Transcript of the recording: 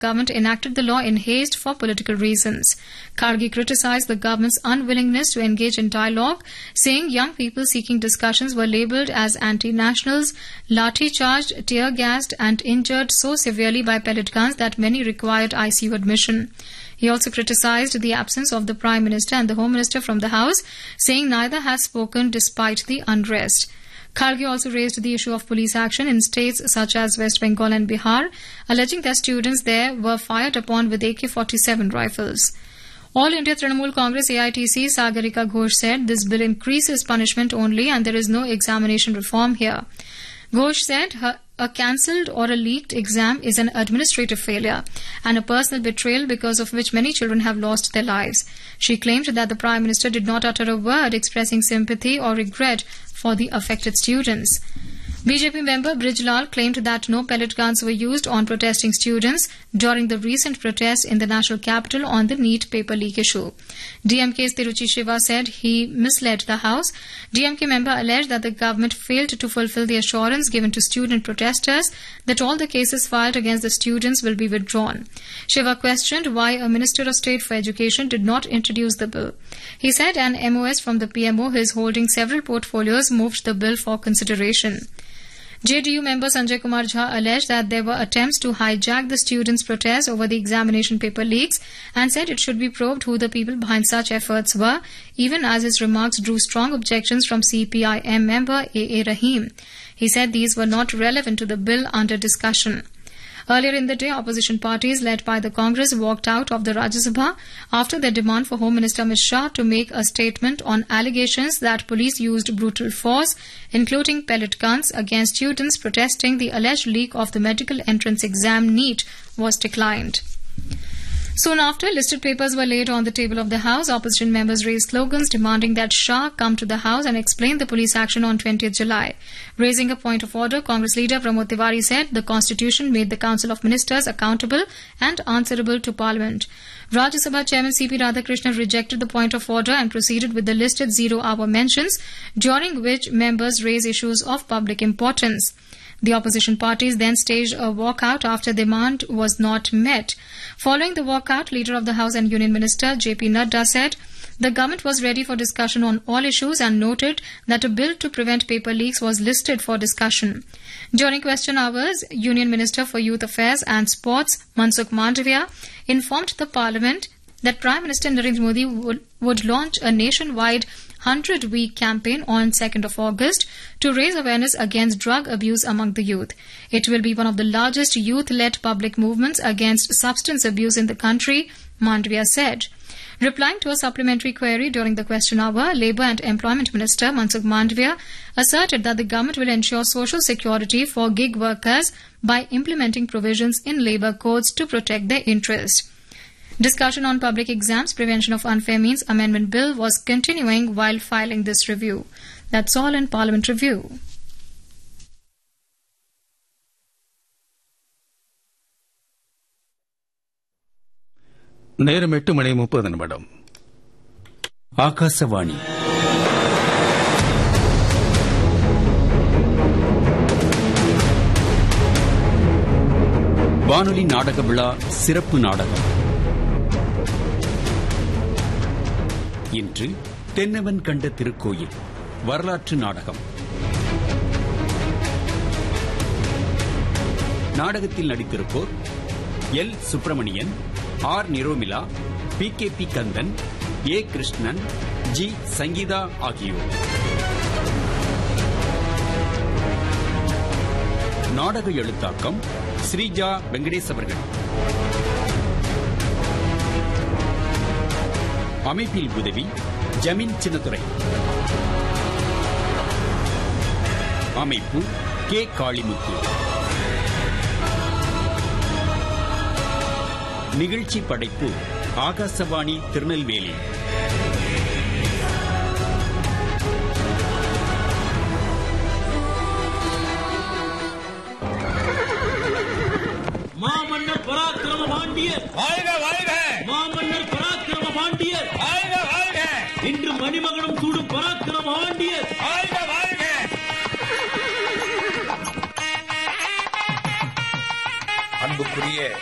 government enacted the law in haste for political reasons. Kharge criticized the government's unwillingness to engage in dialogue, saying young people seeking discussions were labelled as anti-nationals, lathi-charged, tear-gassed and injured so severely by pellet guns that many required ICU admission. He also criticized the absence of the Prime Minister and the Home Minister from the House, saying neither has spoken despite the unrest. Kharge also raised the issue of police action in states such as West Bengal and Bihar, alleging that students there were fired upon with AK-47 rifles. All India Trinamool Congress AITC Sagarika Ghosh said this bill increases punishment only and there is no examination reform here. Ghosh said a cancelled or a leaked exam is an administrative failure and a personal betrayal because of which many children have lost their lives. She claimed that the Prime Minister did not utter a word expressing sympathy or regret for the affected students. BJP member Brijlal claimed that no pellet guns were used on protesting students during the recent protest in the national capital on the NEET paper leak issue. DMK's Tiruchi Shiva said he misled the House. DMK member alleged that the government failed to fulfill the assurance given to student protesters that all the cases filed against the students will be withdrawn. Shiva questioned why a Minister of State for Education did not introduce the bill. He said an MOS from the PMO, who is holding several portfolios, moved the bill for consideration. JDU member Sanjay Kumar Jha alleged that there were attempts to hijack the students' protest over the examination paper leaks and said it should be probed who the people behind such efforts were, even as his remarks drew strong objections from CPIM member A.A. Rahim. He said these were not relevant to the bill under discussion. Earlier in the day, opposition parties led by the Congress walked out of the Rajya Sabha after their demand for Home Minister Amit Shah to make a statement on allegations that police used brutal force, including pellet guns, against students protesting the alleged leak of the medical entrance exam NEET was declined. Soon after, listed papers were laid on the table of the House. Opposition members raised slogans demanding that Shah come to the House and explain the police action on 20th July. Raising a point of order, Congress leader Pramod Tiwari said the Constitution made the Council of Ministers accountable and answerable to Parliament. Rajya Sabha Chairman C.P. Radhakrishnan rejected the point of order and proceeded with the listed zero-hour mentions, during which members raised issues of public importance. The opposition parties then staged a walkout after demand was not met. Following the walkout, Leader of the House and Union Minister J.P. Nadda said the government was ready for discussion on all issues and noted that a bill to prevent paper leaks was listed for discussion. During question hours, Union Minister for Youth Affairs and Sports Mansukh Mandavia informed the Parliament that Prime Minister Narendra Modi would launch a nationwide 100-week campaign on 2nd of August to raise awareness against drug abuse among the youth. It will be one of the largest youth-led public movements against substance abuse in the country, Mandavia said. Replying to a supplementary query during the question hour, Labour and Employment Minister Mansukh Mandavia asserted that the government will ensure social security for gig workers by implementing provisions in labour codes to protect their interests. Discussion on public exams prevention of unfair means amendment bill was continuing while filing this review. That's all in Parliament Review. நேரம் 8:30 ஆகாசவாணி வானொலி நாடக விழா சிறப்பு நாடகம். இன்று தென்னவன் கண்ட திருக்கோயில் வரலாற்று நாடகம். நாடகத்தில் நடித்திருப்போர் L. Subramanian, R. Niromila, B. Kandan, ஏ. கிருஷ்ணன், ஜி. சங்கீதா ஆகியோர். நாடக எழுத்தாக்கம் ஸ்ரீஜா வெங்கடேஷ் அவர்கள். அமைப்பில் உதவி ஜமீன் சின்னத்துரை. அமைப்பு கே. காளிமுத்து. நிகழ்ச்சி படைப்பு ஆகாசவாணி திருநெல்வேலி. மாமன்னர் பராக்கிரம பாண்டியர் வாழ்க வாழ்க. மாமன்னர் பராக்கிரம பாண்டியர் வாழ்க வாழ்க. இன்று மணிமகனம் சூடும் பராக்கிரம பாண்டியர் வாழ்க வாழ்க. அன்புக்குரிய